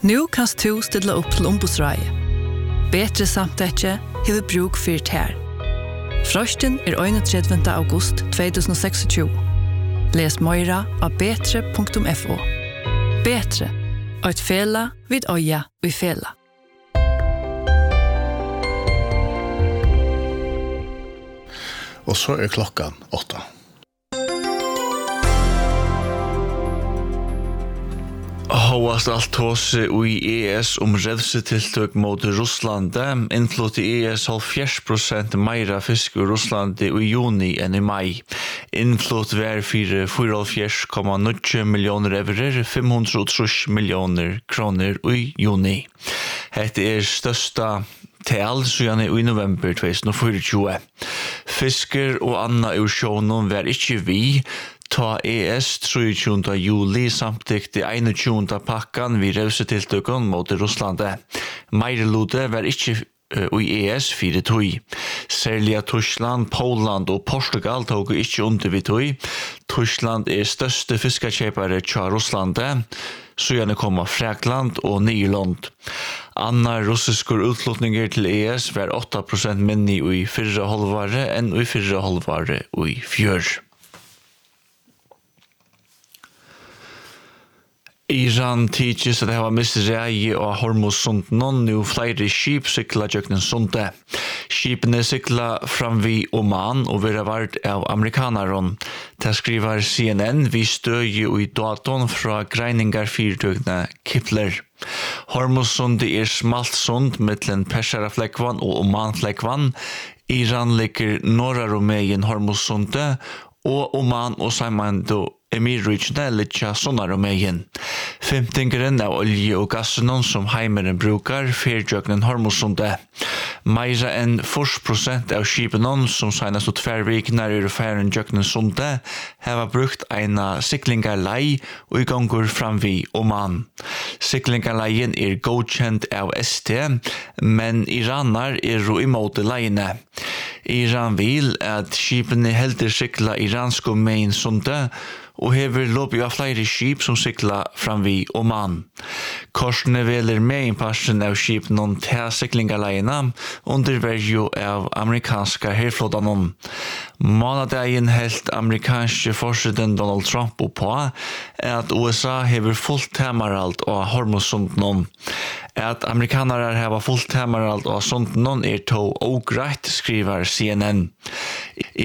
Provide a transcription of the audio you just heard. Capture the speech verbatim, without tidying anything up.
Nu kan du stilla upp till ombudsrøye. Betre samtetje hever bruk for tær. Frosten er einogtredivte august tjugohundraseksogtjúgu. Les meira av betre punktum fo. Betre, eit fela vid øya og fela. Og så er klokkan åtta. Håvast alt tåse i E S om revsetiltøk mot Russland. Innflott i E S halvfjerds prosent meira fisk i Russland i juni enn i mai. Innflott var fyrtiofyra komma nio millioner eurer, fem hundre og tretti millioner kroner i juni. Hette er størsta tal siden i november tjugohundrafyrtioåtta. Fisker og anna ur sjånen var ikkje vi, ta E S tjugotre juli samtidig einogtjúgunda pakkan vi revsetiltøkken mot Russland. Meirelode var ikkje i E S fire tøy. Særlig Tyskland, Poland og Portugal tog ikkje under vi tøy. Tyskland er største fiskekjøpere til Russland. Siden kommer Frakland og Nyland. Anna russiske utlutninger til E S var åtta prosent minni i fyrre halvåret enn i fyrre halvåret i fjør. Iran tidsis at det var mistet reie og Hormuzsund noen og flere skip sykla jøkken sundet. Skipene sykla fram vi Oman og vera vart av amerikanaron. Det skriver C N N vi støye i daton fra greiningarfyrtøkene Kipler. Hormuzsund er smalt sund mittlen Persaraflekkvann og Omanflekkvann. Iran ligger norra Romeien Hormuzsundet og Oman og Saimando Emirujene litt sånne Romeien. Femtingeren av olje og gassen som heimeren brukar fyrtjøknen Hormuzsundet. Meira enn fyrst prosent av skipen som senest ut færvik nær i færen jøknen sundet hava brukt eina siklingarlei og i gongur fram vi Oman. Siklingarleien er godkjent av S T, men iranar er ro imot leiene. Iran vil at skipene heldur sikla iransko mein sundet og hever lobby av flere skip som sykla fram vi Oman. Korsene veler med innparsen av skip noen til siklingaleiene under verjo av amerikanska herflådanen. Månadagen helt amerikanske forsiden Donald Trump på at U S A hever fullt temaralt og Hormuzsunden. At amerikanere hever fullt temaralt og sunden er to ogreit, skriver C N N.